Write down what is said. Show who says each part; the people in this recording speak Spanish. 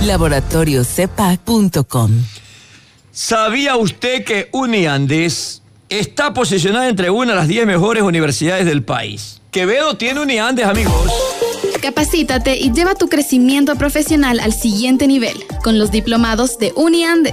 Speaker 1: Laboratoriocepac.com.
Speaker 2: ¿Sabía usted que Uniandes está posicionada entre una de las 10 mejores universidades del país? Quevedo tiene Uniandes, amigos.
Speaker 3: Capacítate y lleva tu crecimiento profesional al siguiente nivel con los diplomados de Uniandes.